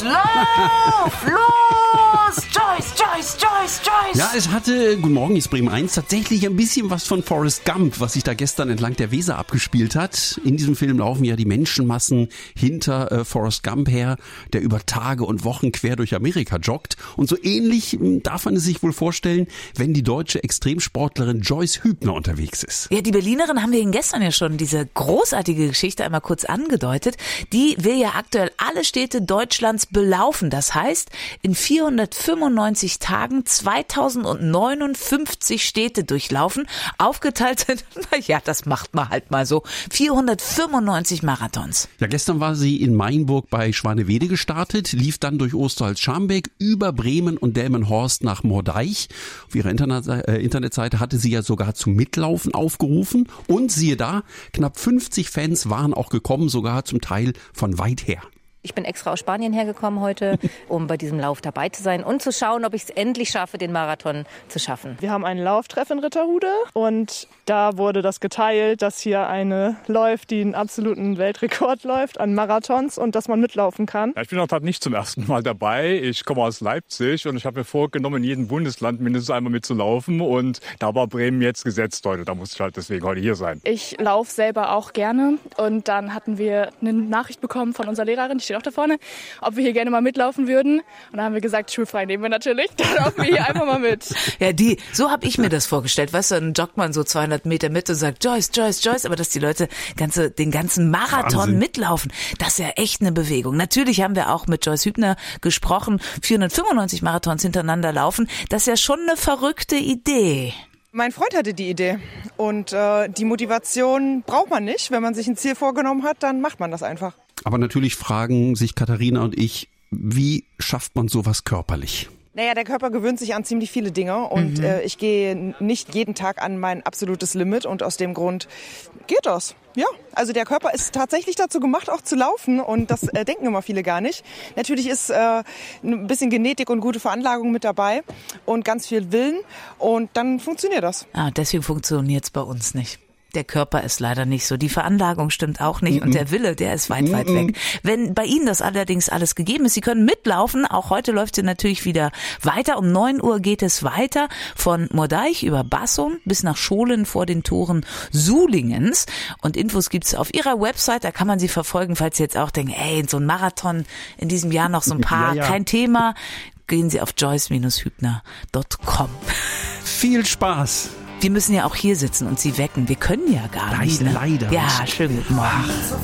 Lauf! Los! Joyce! Ja, es hatte, guten Morgen, ist Bremen 1, tatsächlich ein bisschen was von Forrest Gump, was sich da gestern entlang der Weser abgespielt hat. In diesem Film laufen ja die Menschenmassen hinter Forrest Gump her, der über Tage und Wochen quer durch Amerika joggt. Und so ähnlich darf man es sich wohl vorstellen, wenn die deutsche Extremsportlerin Joyce Hübner unterwegs ist. Ja, die Berlinerin haben wir Ihnen gestern ja schon diese großartige Geschichte einmal kurz angedeutet. Die will ja aktuell alle Städte Deutschlands belaufen. Das heißt, in 495 Tagen 2059 Städte durchlaufen. Aufgeteilt sind, ja, das macht man halt mal so, 495 Marathons. Ja, gestern war sie in Mainburg bei Schwanewede gestartet, lief dann durch Osterholz-Scharmbeck über Bremen und Delmenhorst nach Mordeich. Auf ihrer Internetseite hatte sie ja sogar zum Mitlaufen aufgerufen. Und siehe da, knapp 50 Fans waren auch gekommen, sogar zum Teil von weit her. Ich bin extra aus Spanien hergekommen heute, um bei diesem Lauf dabei zu sein und zu schauen, ob ich es endlich schaffe, den Marathon zu schaffen. Wir haben einen Lauftreff in Ritterhude und da wurde das geteilt, dass hier eine läuft, die einen absoluten Weltrekord läuft an Marathons und dass man mitlaufen kann. Ja, ich bin auch nicht zum ersten Mal dabei. Ich komme aus Leipzig und ich habe mir vorgenommen, in jedem Bundesland mindestens einmal mitzulaufen und da war Bremen jetzt gesetzt heute. Da musste ich halt deswegen heute hier sein. Ich laufe selber auch gerne und dann hatten wir eine Nachricht bekommen von unserer Lehrerin, die steht auch da vorne, ob wir hier gerne mal mitlaufen würden. Und da haben wir gesagt, schulfrei nehmen wir natürlich. Dann laufen wir hier einfach mal mit. Ja, so habe ich mir das vorgestellt. Weißt du, dann joggt man so 200 Meter mit und sagt Joyce, aber dass die Leute den ganzen Marathon Wahnsinn mitlaufen, das ist ja echt eine Bewegung. Natürlich haben wir auch mit Joyce Hübner gesprochen, 495 Marathons hintereinander laufen. Das ist ja schon eine verrückte Idee. Mein Freund hatte die Idee und die Motivation braucht man nicht. Wenn man sich ein Ziel vorgenommen hat, dann macht man das einfach. Aber natürlich fragen sich Katharina und ich, wie schafft man sowas körperlich? Naja, der Körper gewöhnt sich an ziemlich viele Dinge und ich gehe nicht jeden Tag an mein absolutes Limit und aus dem Grund geht das. Ja, also der Körper ist tatsächlich dazu gemacht, auch zu laufen und das denken immer viele gar nicht. Natürlich ist ein bisschen Genetik und gute Veranlagung mit dabei und ganz viel Willen und dann funktioniert das. Deswegen funktioniert es bei uns nicht. Der Körper ist leider nicht so. Die Veranlagung stimmt auch nicht und der Wille, der ist weit weg. Wenn bei Ihnen das allerdings alles gegeben ist, Sie können mitlaufen. Auch heute läuft sie natürlich wieder weiter. Um 9 Uhr geht es weiter von Mordeich über Bassum bis nach Scholen vor den Toren Sulingens. Und Infos gibt's auf Ihrer Website. Da kann man Sie verfolgen, falls Sie jetzt auch denken, so ein Marathon in diesem Jahr noch so ein paar, kein Thema. Gehen Sie auf joyce-hübner.com. Viel Spaß! Wir müssen ja auch hier sitzen und Sie wecken. Wir können ja gar nicht. Leider. Ja, schönen guten Morgen.